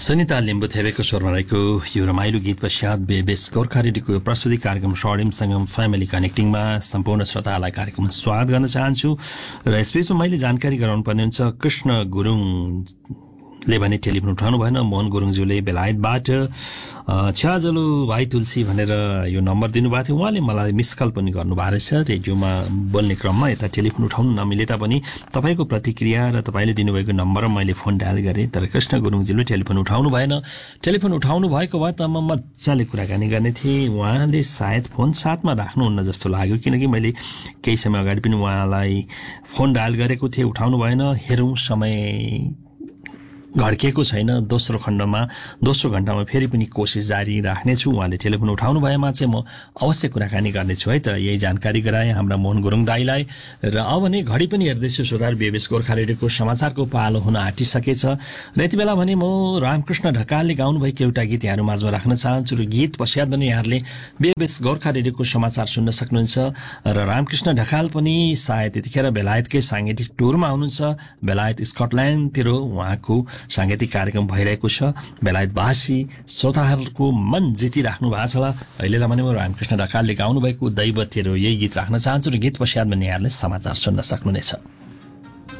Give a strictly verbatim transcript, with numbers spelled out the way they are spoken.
सुनिता लिम्बु थेवेको स्वरमा रहेको यो रमाइलो गीत पश्चात बेबेस गोर्खा रेडियोको प्रस्तुति कार्यक्रम स्वर्णिम सङ्गम फ्यामिली कनेक्टिङमा सम्पूर्ण श्रोतालाई कार्यक्रममा स्वागत गर्न चाहन्छु। र यसबीचमा मैले जानकारी गराउनु पर्ने हुन्छ, कृष्ण गुरुङले भने टेलिफोन उठाउनु भएन। मोहन गुरुङज्यूले बेलायतबाट छ्याजलु भाइ तुलसी भनेर यो नम्बर दिनुभएको थियो। उहाँले मलाई मिस कल पनि गर्नुभएको रहेछ रेडियोमा बोल्ने क्रममा। यता टेलिफोन उठाउनु नमिले तापनि तपाईँको प्रतिक्रिया र तपाईँले दिनुभएको नम्बरमा मैले फोन डायल गरेँ, तर कृष्ण गुरुङज्यूले टेलिफोन उठाउनु भएन। टेलिफोन उठाउनु भएको भए त म मजाले कुराकानी गर्ने थिएँ। उहाँले सायद फोन साथमा राख्नुहुन्न जस्तो लाग्यो, किनकि मैले केही समय अगाडि पनि उहाँलाई फोन डायल गरेको थिएँ, उठाउनु भएन। हेरौँ समय घड्किएको छैन। दोस्रो खण्डमा दोस्रो घण्टामा फेरि पनि कोसिस जारी राख्नेछु। उहाँले टेलिफोन उठाउनु भएमा चाहिँ म अवश्य कुराकानी गर्नेछु है त। यही जानकारी गराएँ हाम्रा मोहन गुरुङ दाईलाई। र अब भने घडी पनि हेर्दैछु सुधार बेबेस गोर्खा रेडियोको समाचारको पालो हुन आँटिसकेछ। र यति बेला भने म रामकृष्ण ढकालले गाउनुभएको एउटा गीत यहाँहरू माझमा राख्न चाहन्छु। र गीत पश्चात भने यहाँहरूले बेबेस गोर्खा रेडियोको समाचार सुन्न सक्नुहुन्छ। र रामकृष्ण ढकाल पनि सायद यतिखेर बेलायतकै साङ्गीतिक टुरमा हुनुहुन्छ। बेलायत स्कटल्यान्डतिर उहाँको साङ्गीतिक कार्यक्रम भइरहेको छ। बेलायतवासी श्रोताहरूको मन जितिराख्नु भएको छ। अहिलेलाई भने म रामकृष्ण ढकालले गाउनुभएको दैवतिर यही गीत राख्न चाहन्छु। र गीत पश्चात भने यहाँहरूले समाचार सुन्न सक्नुहुनेछ।